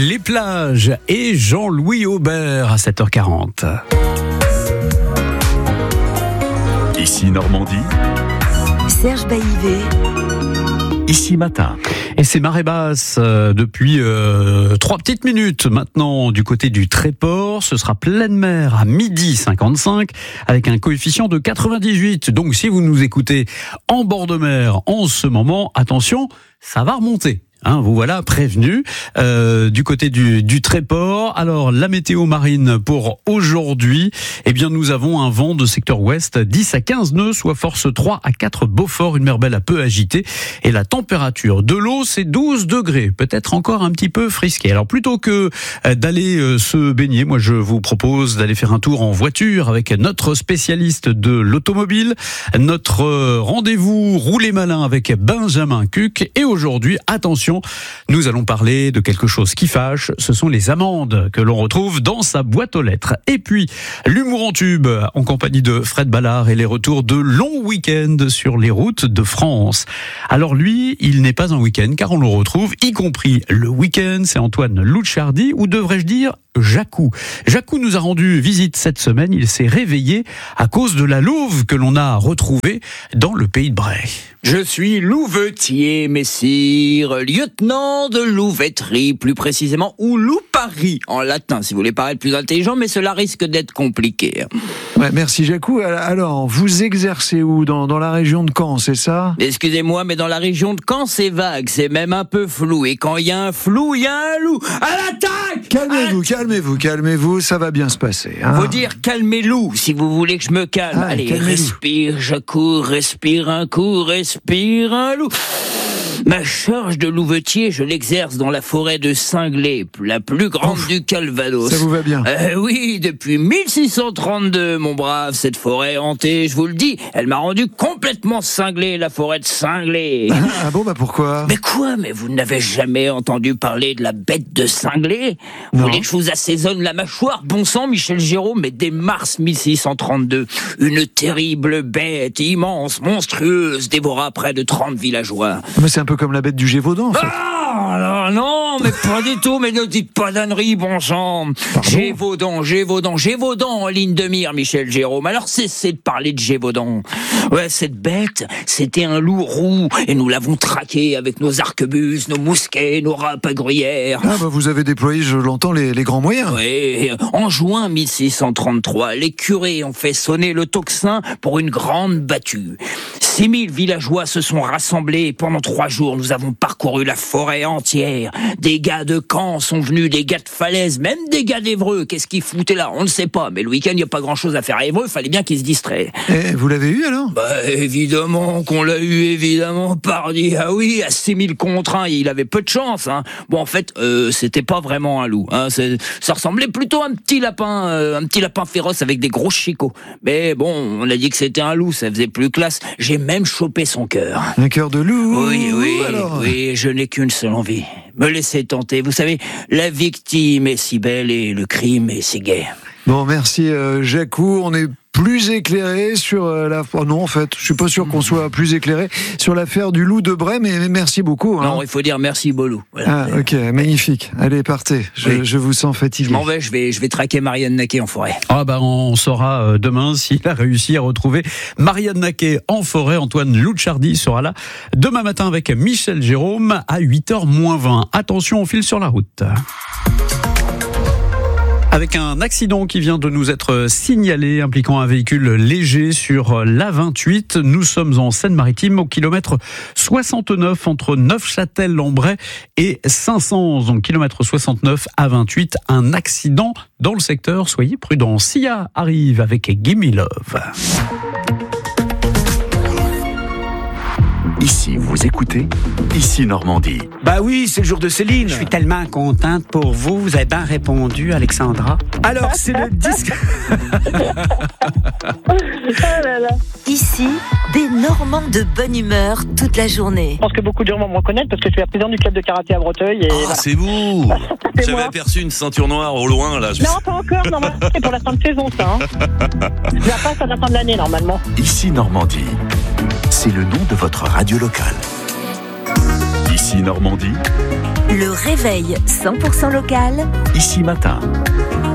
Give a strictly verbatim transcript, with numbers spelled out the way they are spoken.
Les plages et Jean-Louis Aubert à sept heures quarante. Ici Normandie. Serge Baillivet. Ici Matin. Et c'est marée basse euh, depuis euh, trois petites minutes maintenant du côté du Tréport. Ce sera pleine mer à midi cinquante-cinq avec un coefficient de quatre-vingt-dix-huit. Donc si vous nous écoutez en bord de mer en ce moment, attention, ça va remonter. Hein, vous voilà prévenu euh, du côté du, du Tréport. Alors la météo marine pour aujourd'hui, eh bien nous avons un vent de secteur ouest dix à quinze nœuds, soit force trois à quatre Beaufort, une mer Belle à peu agitée. Et la température de l'eau, c'est douze degrés, peut-être encore un petit peu frisqué. Alors plutôt que d'aller euh, se baigner, moi je vous propose d'aller faire un tour en voiture avec notre spécialiste de l'automobile, notre euh, rendez-vous roulé malin avec Benjamin Cuc. Et aujourd'hui, attention, nous allons parler de quelque chose qui fâche, ce sont les amendes que l'on retrouve dans sa boîte aux lettres. Et puis, l'humour en tube, en compagnie de Fred Ballard et les retours de longs week-ends sur les routes de France. Alors lui, il n'est pas un week-end, car on le retrouve, y compris le week-end, c'est Antoine Louchardy, ou devrais-je dire Jacou. Jacou nous a rendu visite cette semaine, il s'est réveillé à cause de la louve que l'on a retrouvée dans le pays de Bray. Je suis louvetier, messire, lieutenant de louveterie, plus précisément, ou loupari en latin, si vous voulez paraître plus intelligent, mais cela risque d'être compliqué. Ouais, merci Jacou. Alors, vous exercez où ? Dans, dans la région de Caen, c'est ça ? Excusez-moi, mais dans la région de Caen, c'est vague, c'est même un peu flou. Et quand il y a un flou, il y a un loup. À l'attaque ! Calmez-vous, calmez-vous, calmez-vous, ça va bien se passer. Hein. Faut dire calmez-loup, si vous voulez que je me calme. Ah, Allez, calmez-vous. respire, Jacou, respire un coup, respire un loup. Ma charge de louvetier, je l'exerce dans la forêt de Cinglé, la plus grande Ouf, du Calvados. Ça vous va bien ? euh, Oui, depuis mille six cent trente-deux, mon brave, cette forêt hantée, je vous le dis, elle m'a rendu complètement cinglé, la forêt de Cinglé. Ah, ah bon, bah pourquoi ? Mais quoi ? Mais vous n'avez jamais entendu parler de la bête de Cinglé ? Vous Non. voulez que je vous assaisonne la mâchoire ? Bon sang, Michel Giraud, mais dès mars mille six cent trente-deux, une terrible bête, immense, monstrueuse, dévora près de trente villageois. Mais c'est un peu comme la bête du Gévaudan, en fait. Ah, non, non, mais pas du tout, mais ne dites pas d'ânerie, bon sang. Gévaudan, Gévaudan, Gévaudan en ligne de mire, Michel Jérôme. Alors cessez de parler de Gévaudan. Ouais, cette bête, c'était un loup roux, et nous l'avons traqué avec nos arquebuses, nos mousquets, nos râpes à gruyère. Ah bah vous avez déployé, je l'entends, les, les grands moyens. Oui, en juin mille six cent trente-trois, les curés ont fait sonner le tocsin pour une grande battue. six mille villageois se sont rassemblés et pendant trois jours, nous avons parcouru la forêt entière. Des gars de Caen sont venus, des gars de Falaise, même des gars d'Évreux. Qu'est-ce qu'ils foutaient là ? On ne sait pas, mais le week-end, il n'y a pas grand-chose à faire à Évreux, il fallait bien qu'ils se distraient. Et vous l'avez eu alors ? Bah évidemment qu'on l'a eu, évidemment, pardi. Ah oui, à six mille contre un, il avait peu de chance. Hein. Bon, en fait, euh, c'était pas vraiment un loup. Hein. C'est, ça ressemblait plutôt à un petit lapin, euh, un petit lapin féroce avec des gros chicots. Mais bon, on a dit que c'était un loup, ça faisait plus classe. J'ai même chopé son cœur. Un cœur de loup ? Oui, oui, alors. oui, je n'ai qu'une seule envie. Me laisser tenter. Vous savez, la victime est si belle et le crime est si gai. Bon, merci euh, Jacou, on est plus éclairé sur euh, la... Oh non, en fait, je suis pas sûr qu'on soit plus éclairé sur l'affaire du loup de Bray, mais, mais merci beaucoup. Hein. Non, il faut dire merci Bolou. Voilà. Ah, ok, magnifique. Allez, partez. Je, Oui. je vous sens fatigué. Je m'en vais, je vais, je vais traquer Marianne Naquet en forêt. Ah bah on saura euh, demain s'il a réussi à retrouver Marianne Naquet en forêt. Antoine Louchardy sera là demain matin avec Michel Jérôme à huit heures moins vingt. Attention, on file sur la route. Avec un accident qui vient de nous être signalé impliquant un véhicule léger sur l'A vingt-huit. Nous sommes en Seine-Maritime au kilomètre soixante-neuf entre Neufchâtel-en-Bray et Saint-Saëns. Donc kilomètre soixante-neuf A vingt-huit, un accident dans le secteur. Soyez prudents. Sia arrive avec Gimme Love. Ici, vous écoutez Ici Normandie. Bah oui, c'est le jour de Céline. Je suis tellement contente pour vous. Vous avez bien répondu, Alexandra. Alors, c'est le disque. Ici, des Normands de bonne humeur toute la journée. Je pense que beaucoup de gens vont me reconnaître parce que je suis la présidente du club de karaté à Breteuil. Et Ah, voilà. c'est vous. C'est J'avais moi. aperçu une ceinture noire au loin, là. Je me Non, pas encore, normalement, c'est pour la fin de saison, ça. Hein. Je la passe à la fin de l'année, normalement. Ici Normandie. C'est le nom de votre radio locale. Ici Normandie. Le réveil cent pour cent local. Ici Matin.